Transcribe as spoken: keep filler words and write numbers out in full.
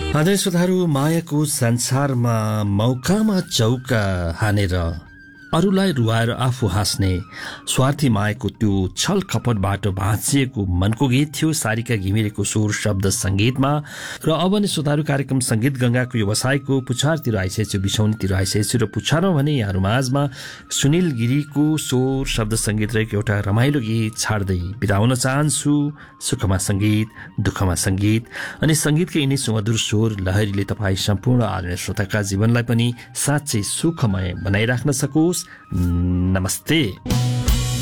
आदरणीय श्रोताहरू, मायाको संसारमा मौकामा चौका हानेर अरूलाई रुवाएर आफू हाँस्ने स्वार्थी मायाको त्यो छल कपटबाट भाँचिएको मनको गीत थियो सारिका घिमिरेको स्वर शब्द सङ्गीतमा। र अब नै श्रोताहरू, कार्यक्रम सङ्गीत गङ्गाको व्यवसायको पुछारतिर आइसकेको छु, बिछौनीतिर आइसकेको छु र पुछारमा भने यहाँहरू माझमा सुनिल गिरीको स्वर शब्द सङ्गीत रहेको एउटा रमाइलो गीत छाड्दै बिदा हुन चाहन्छु। सुखमा सङ्गीत, दुःखमा सङ्गीत अनि सङ्गीतकै यिनै सुमधुर स्वर लहरीले तपाईँ सम्पूर्ण आदरणीय श्रोताका जीवनलाई पनि साँच्चै सुखमय बनाइराख्न सकोस्। नमस्ते।